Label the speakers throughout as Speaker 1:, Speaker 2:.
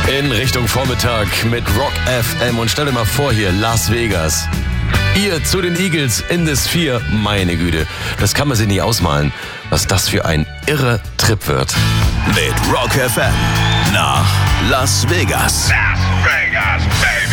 Speaker 1: In Richtung Vormittag mit Rock FM und stell dir mal vor hier, Las Vegas. Ihr zu den Eagles in the Sphere, meine Güte, das kann man sich nicht ausmalen, was das für ein irrer Trip wird.
Speaker 2: Mit Rock FM nach Las Vegas.
Speaker 3: Las Vegas, baby!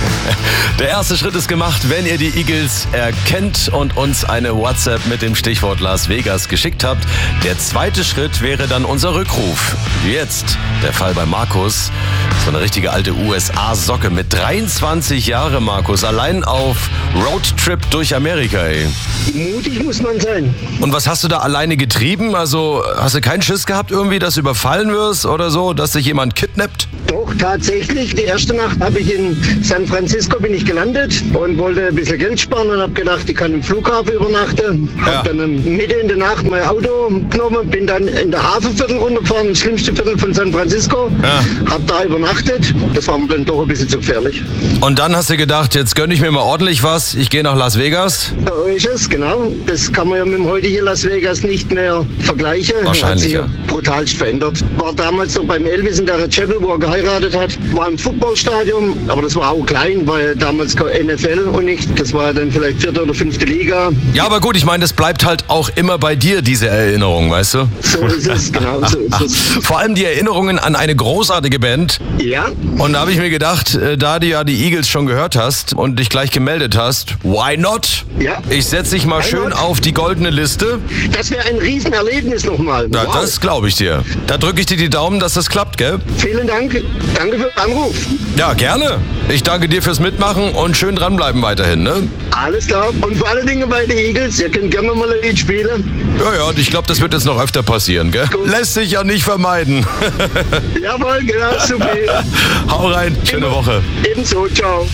Speaker 1: Der erste Schritt ist gemacht, wenn ihr die Eagles erkennt und uns eine WhatsApp mit dem Stichwort Las Vegas geschickt habt. Der zweite Schritt wäre dann unser Rückruf. Jetzt der Fall bei Markus. So eine richtige alte USA-Socke mit 23 Jahren, Markus. Allein auf Roadtrip durch Amerika, ey.
Speaker 4: Mutig muss man sein.
Speaker 1: Und was hast du da alleine getrieben? Also hast du keinen Schiss gehabt irgendwie, dass du überfallen wirst oder so, dass dich jemand kidnappt?
Speaker 4: Doch, tatsächlich. Die erste Nacht habe ich in San Francisco bin ich gelandet und wollte ein bisschen Geld sparen und habe gedacht, ich kann im Flughafen übernachten.
Speaker 1: Ja.
Speaker 4: Habe dann mitten in der Nacht mein Auto genommen, bin dann in der Hafenviertel runtergefahren, das schlimmste Viertel von San Francisco.
Speaker 1: Ja.
Speaker 4: Habe da übernachtet. Das war mir dann doch ein bisschen zu gefährlich.
Speaker 1: Und dann hast du gedacht, jetzt gönne ich mir mal ordentlich was. Ich gehe nach Las Vegas.
Speaker 4: So ist es, genau. Das kann man ja mit dem heutigen Las Vegas nicht mehr vergleichen.
Speaker 1: Wahrscheinlich,
Speaker 4: Hat sich
Speaker 1: ja.
Speaker 4: brutalst verändert. War damals noch beim Elvis in der Chapel, wo er geheiratet hat. War im Footballstadion, aber das war auch klein, weil damals kein NFL und nicht. Das war dann vielleicht 4. oder 5. Liga.
Speaker 1: Ja, aber gut, ich meine, das bleibt halt auch immer bei dir, diese Erinnerung, weißt du?
Speaker 4: So ist es, genau, so ist es.
Speaker 1: Vor allem die Erinnerungen an eine großartige Band.
Speaker 4: Ja,
Speaker 1: Und da habe ich mir gedacht, da du ja die Eagles schon gehört hast und dich gleich gemeldet hast, why not?
Speaker 4: Ja.
Speaker 1: Ich setze dich mal
Speaker 4: Why
Speaker 1: schön
Speaker 4: not?
Speaker 1: auf die goldene Liste.
Speaker 4: das wäre ein Riesenerlebnis nochmal.
Speaker 1: Na,
Speaker 4: Wow.
Speaker 1: das glaube ich dir. Da drücke ich dir die Daumen, dass das klappt, gell?
Speaker 4: Vielen Dank. Danke für den Anruf.
Speaker 1: Ja, gerne. Ich danke dir fürs Mitmachen und schön dranbleiben weiterhin, ne?
Speaker 4: Alles klar. Und vor allen Dingen bei den Eagles. Ihr könnt gerne mal ein Lied spielen.
Speaker 1: Ja, ja, und ich glaube, das wird jetzt noch öfter passieren, gell?
Speaker 4: Gut.
Speaker 1: Lässt sich ja nicht vermeiden.
Speaker 4: Jawohl, genau, super.
Speaker 1: Hau rein, schöne Woche.
Speaker 4: Ebenso, ciao.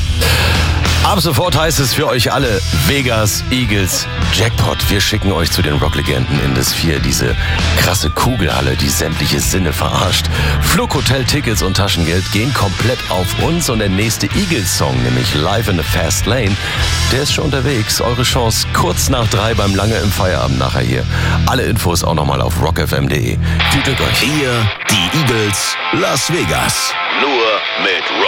Speaker 1: Ab sofort heißt es für euch alle Vegas Eagles Jackpot. Wir schicken euch zu den Rocklegenden in das Sphere, diese krasse Kugelhalle, die sämtliche Sinne verarscht. Flughotel-Tickets und Taschengeld gehen komplett auf uns und der nächste Eagles-Song, nämlich Live in the Fast Lane, der ist schon unterwegs. Eure Chance kurz nach 3 beim Lange im Feierabend nachher hier. Alle Infos auch nochmal auf rockfm.de. Tütet euch.
Speaker 2: Hier die Eagles Las Vegas. Nur mit Rock